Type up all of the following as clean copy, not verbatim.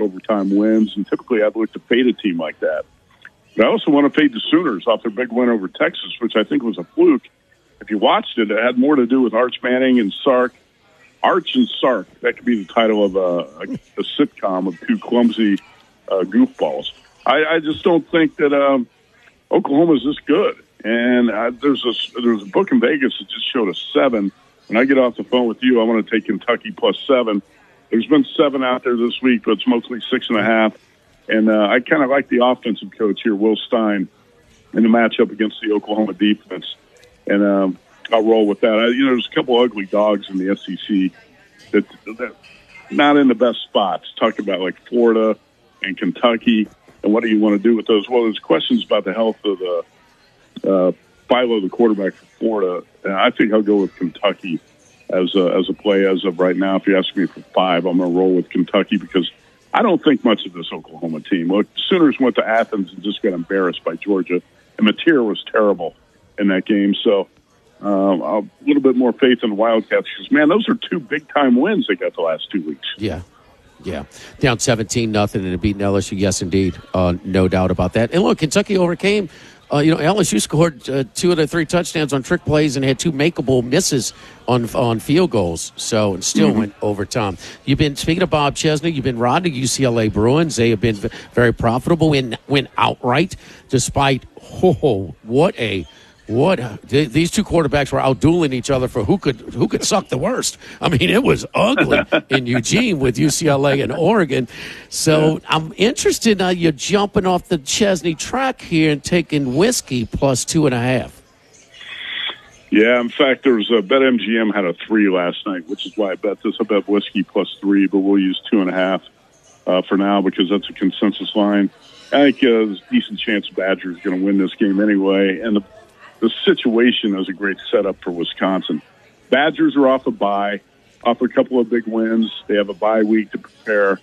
overtime wins, and typically I'd look to fade a team like that. But I also want to fade the Sooners off their big win over Texas, which I think was a fluke. If you watched it, it had more to do with Arch Manning and Sark. Arch and Sark, that could be the title of a sitcom of two clumsy goofballs. I just don't think that Oklahoma is this good. And there's a book in Vegas that just showed a 7. When I get off the phone with you, I want to take Kentucky +7. There's been 7 out there this week, but it's mostly 6.5. And I kind of like the offensive coach here, Will Stein, in the matchup against the Oklahoma defense. And I'll roll with that. There's a couple ugly dogs in the SEC that not in the best spots. Talk about like Florida and Kentucky, and what do you want to do with those? Well, there's questions about the health of the Philo, the quarterback for Florida. And I think I'll go with Kentucky as a play as of right now. If you ask me for 5, I'm going to roll with Kentucky because I don't think much of this Oklahoma team. Look, Sooners went to Athens and just got embarrassed by Georgia, and Mateer was terrible in that game. So a little bit more faith in the Wildcats because, man, those are 2 big-time wins they got the last 2 weeks. Yeah. Down 17-0 and it beat LSU. Yes, indeed. No doubt about that. And look, Kentucky overcame. LSU scored 2 of the 3 touchdowns on trick plays and had 2 makeable misses on field goals. So it still went overtime. You've been speaking of Bob Chesney. You've been riding the UCLA Bruins. They have been very profitable and went outright despite these 2 quarterbacks were out-dueling each other for who could suck the worst. I mean, it was ugly in Eugene with UCLA and Oregon. So I'm interested now you're jumping off the Chesney track here and taking whiskey +2.5. Yeah, in fact, there was a BetMGM had a 3 last night, which is why I bet this. I bet whiskey +3, but we'll use 2.5 for now because that's a consensus line. I think there's a decent chance Badgers are going to win this game anyway, and the situation is a great setup for Wisconsin. Badgers are off a bye, off a couple of big wins. They have a bye week to prepare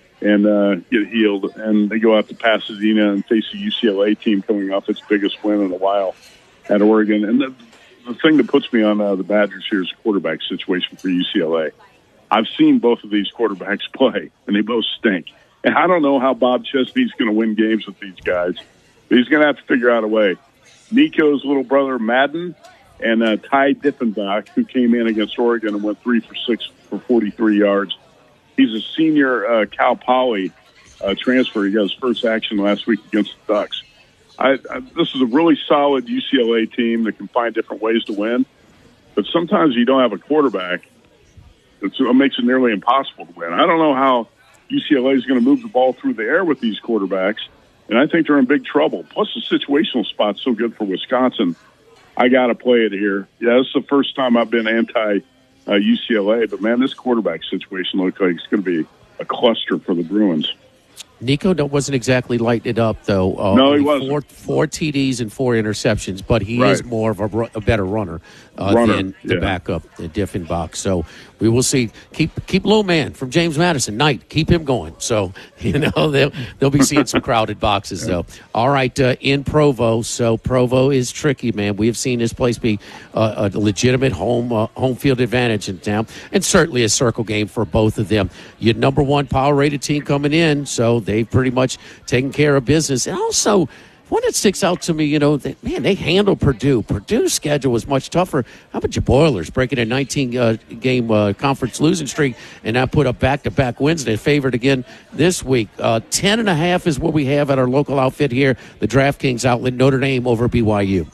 and get healed. And they go out to Pasadena and face a UCLA team coming off its biggest win in a while at Oregon. And the thing that puts me on the Badgers here is the quarterback situation for UCLA. I've seen both of these quarterbacks play, and they both stink. And I don't know how Bob Chesney's going to win games with these guys, but he's going to have to figure out a way. Nico's little brother, Madden, and Ty Diffenbach, who came in against Oregon and went 3 for 6 for 43 yards. He's a senior Cal Poly transfer. He got his first action last week against the Ducks. This is a really solid UCLA team that can find different ways to win, but sometimes you don't have a quarterback. It makes it nearly impossible to win. I don't know how UCLA is going to move the ball through the air with these quarterbacks. And I think they're in big trouble. Plus, the situational spot's so good for Wisconsin. I got to play it here. Yeah, this is the first time I've been anti-UCLA. But, man, this quarterback situation looks like it's going to be a cluster for the Bruins. Nico wasn't exactly lighting it up, though. No, he wasn't. 4 TDs and 4 interceptions, but he is more of a better runner than the backup, Diffenbach. So we will see. Keep little man from James Madison, Knight, keep him going. So, they'll be seeing some crowded boxes, though. All right, in Provo. So Provo is tricky, man. We have seen this place be a legitimate home field advantage in town, and certainly a circle game for both of them. Your number 1 power-rated team coming in, so they've pretty much taken care of business. And also, one that sticks out to me, they handled Purdue. Purdue's schedule was much tougher. How about your Boilers breaking a 19-game conference losing streak and now put up back-to-back wins? They're favored again this week. 10.5 is what we have at our local outfit here, the DraftKings outlet, Notre Dame over BYU.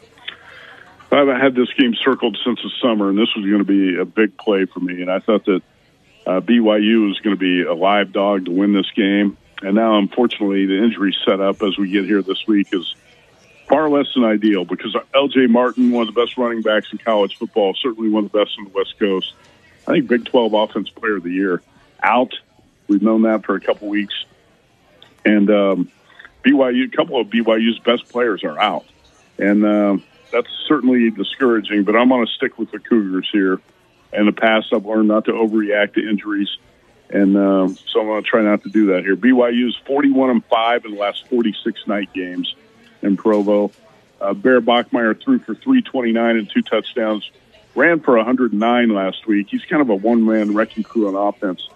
I've had this game circled since the summer, and this was going to be a big play for me. And I thought that BYU was going to be a live dog to win this game. And now, unfortunately, the injury setup as we get here this week is far less than ideal because L.J. Martin, one of the best running backs in college football, certainly one of the best on the West Coast. I think Big 12 Offensive Player of the Year, out. We've known that for a couple weeks. And BYU, a couple of BYU's best players are out. And that's certainly discouraging, but I'm going to stick with the Cougars here. In the past, I've learned not to overreact to injuries. And so I'm going to try not to do that here. BYU's 41-5 in the last 46 night games in Provo. Bear Bachmeier threw for 329 and 2 touchdowns. Ran for 109 last week. He's kind of a one-man wrecking crew on offense.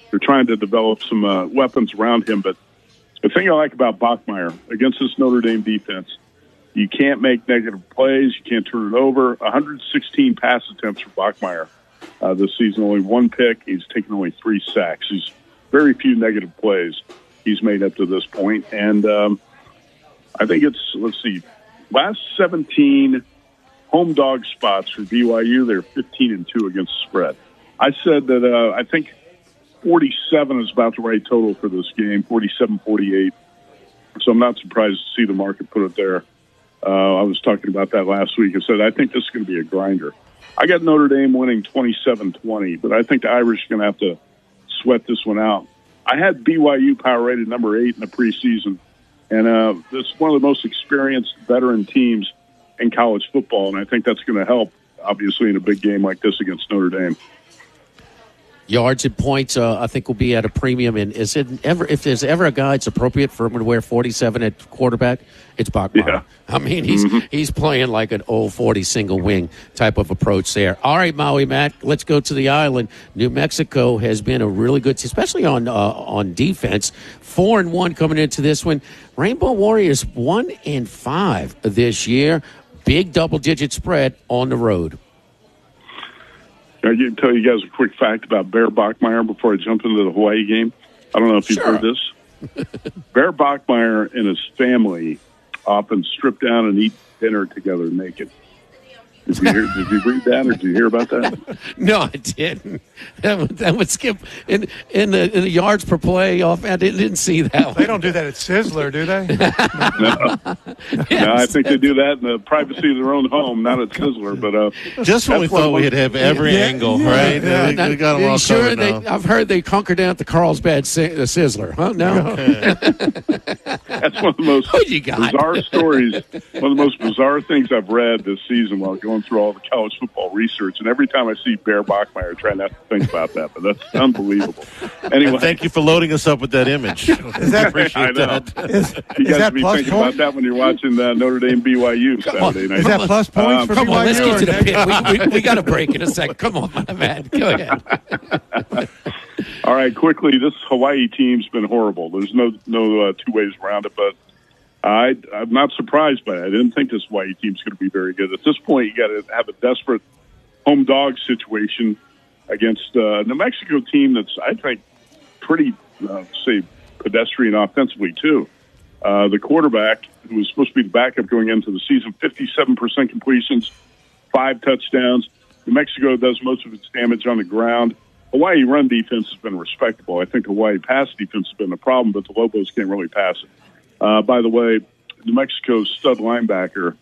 they're trying to develop some weapons around him. But the thing I like about Bachmeier against this Notre Dame defense, you can't make negative plays. You can't turn it over. 116 pass attempts for Bachmeier this season, only one pick. He's taken only 3 sacks. He's very few negative plays he's made up to this point. And I think it's, let's see, last 17 home dog spots for BYU, they're 15-2 against the spread. I said that I think 47 is about the right total for this game, 47-48. So I'm not surprised to see the market put it there. I was talking about that last week. I said, I think this is going to be a grinder. I got Notre Dame winning 27-20, but I think the Irish are going to have to sweat this one out. I had BYU power rated number 8 in the preseason, and this is one of the most experienced veteran teams in college football, and I think that's going to help, obviously, in a big game like this against Notre Dame. Yards and points, I think, will be at a premium. And if there's ever a guy it's appropriate for him to wear 47 at quarterback, it's Bachmeier. Yeah. I mean, he's playing like an old 40 single wing type of approach there. All right, Maui Matt, let's go to the island. New Mexico has been a really good team, especially on defense. 4-1 coming into this one. Rainbow Warriors 1-5 this year. Big double-digit spread on the road. I can tell you guys a quick fact about Bear Bachmeier before I jump into the Hawaii game. I don't know if you've heard this. Bear Bachmeier and his family often strip down and eat dinner together naked. Did you read that, or did you hear about that? No, I didn't. That would skip in the yards per play off. I didn't see that one. They don't do that at Sizzler, do they? No. Yes. No, I think they do that in the privacy of their own home, not at Sizzler. But just when we thought we'd have every angle, right? Yeah. We got them all covered now. I've heard they conquered down at the Carlsbad Sizzler. Huh? No. That's one of the most bizarre stories. One of the most bizarre things I've read this season while going through all the college football research, and every time I see Bear Bachmeier, I try not to think about that, but that's unbelievable. Anyway, and thank you for loading us up with that image. Appreciate that. You guys should be thinking about that when you're watching Notre Dame BYU Saturday night. Is that plus points for BYU? Come on, let's get to the pit. We got a break in a second. Come on, man. Go ahead. All right, quickly, this Hawaii team's been horrible. There's no two ways around it, but I'm not surprised by it. I didn't think this Hawaii team's going to be very good. At this point, you got to have a desperate home dog situation against a New Mexico team that's, I think, pretty, say, pedestrian offensively, too. The quarterback, who was supposed to be the backup going into the season, 57% completions, 5 touchdowns. New Mexico does most of its damage on the ground. Hawaii run defense has been respectable. I think Hawaii pass defense has been a problem, but the Lobos can't really pass it. By the way, New Mexico's stud linebacker,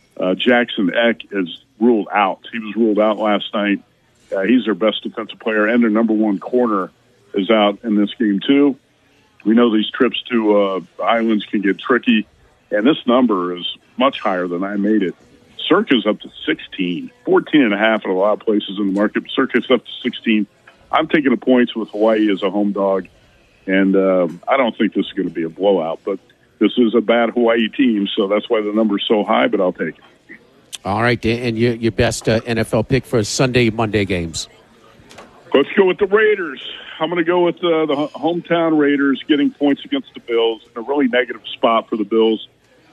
Jackson Eck, is ruled out. He was ruled out last night. He's their best defensive player, and their number 1 corner is out in this game, too. We know these trips to the islands can get tricky, and this number is much higher than I made it. Circa's up to 16, 14.5 at a lot of places in the market. Circa's up to 16. I'm taking the points with Hawaii as a home dog, and I don't think this is going to be a blowout, but this is a bad Hawaii team, so that's why the number's so high, but I'll take it. All right, Dan, and your best NFL pick for Sunday, Monday games? Let's go with the Raiders. I'm going to go with the hometown Raiders getting points against the Bills in a really negative spot for the Bills.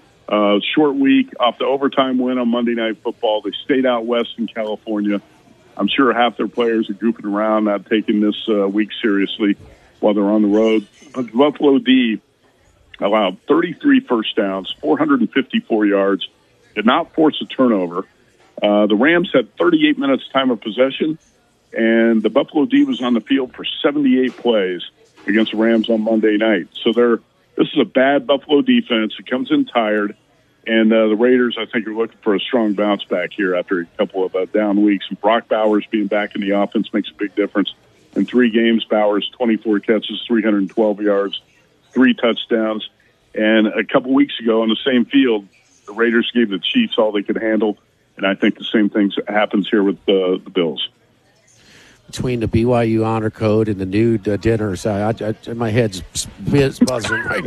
Short week off the overtime win on Monday Night Football. They stayed out west in California. I'm sure half their players are goofing around, not taking this week seriously while they're on the road. But the Buffalo D allowed 33 first downs, 454 yards, did not force a turnover. The Rams had 38 minutes time of possession, and the Buffalo D was on the field for 78 plays against the Rams on Monday night. So this is a bad Buffalo defense. It comes in tired, and the Raiders, I think, are looking for a strong bounce back here after a couple of down weeks. And Brock Bowers being back in the offense makes a big difference. In 3 games, Bowers, 24 catches, 312 yards, 3 touchdowns. And a couple weeks ago on the same field, the Raiders gave the Chiefs all they could handle, and I think the same thing happens here with the Bills. Between the BYU honor code and the new dinners, my head's buzzing right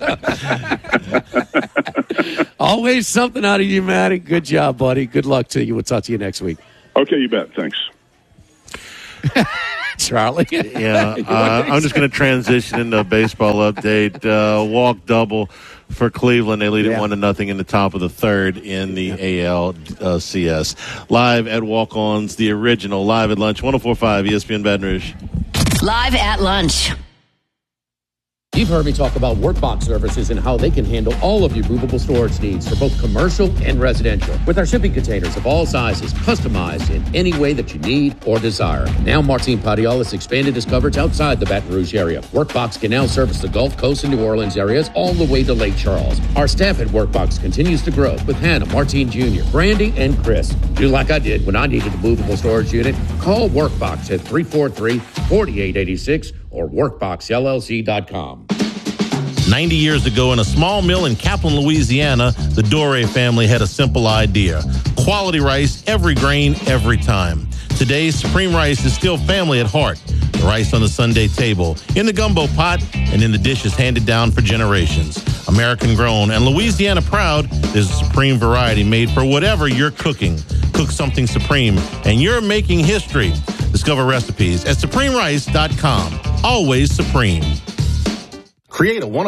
now. Always something out of you, Matty. Good job, buddy. Good luck to you. We'll talk to you next week. Okay, you bet. Thanks. Charlie. Yeah, I'm just going to transition into a baseball update. Walk double for Cleveland. They lead it 1-0 in the top of the third in the ALCS. Live at Walk-Ons, the original, live at lunch, 104.5 ESPN Baton Rouge. Live at lunch. You've heard me talk about Workbox services and how they can handle all of your movable storage needs for both commercial and residential. With our shipping containers of all sizes, customized in any way that you need or desire. Now Martin Padial has expanded his coverage outside the Baton Rouge area. Workbox can now service the Gulf Coast and New Orleans areas all the way to Lake Charles. Our staff at Workbox continues to grow with Hannah, Martin Jr., Brandy, and Chris. Do like I did when I needed a movable storage unit. Call Workbox at 343-4886 or workboxllc.com. 90 years ago, in a small mill in Kaplan, Louisiana, the Doré family had a simple idea. Quality rice, every grain, every time. Today, Supreme Rice is still family at heart. The rice on the Sunday table, in the gumbo pot, and in the dishes handed down for generations. American grown and Louisiana proud, there's a Supreme variety made for whatever you're cooking. Cook something Supreme, and you're making history. Discover recipes at SupremeRice.com. Always Supreme. Create a